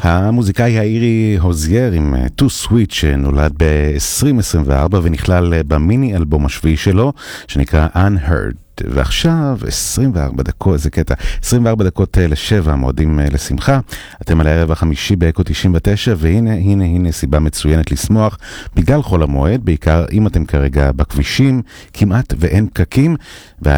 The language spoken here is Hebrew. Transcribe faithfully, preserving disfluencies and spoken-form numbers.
המוזיקאי האירי הוזייר עם Too Sweet שנולד ב-עשרים עשרים וארבע ונכלל במיני אלבום השביעי שלו שנקרא Unheard. ועכשיו עשרים וארבע דקות, איזה קטע, עשרים וארבע דקות לשבע, מועדים לשמחה. אתם על הערב החמישי באקו תשעים ותשע, והנה, הנה, הנה סיבה מצוינת לשמוח בגלל חול המועד, בעיקר אם אתם כרגע בכבישים, כמעט ואין פקקים.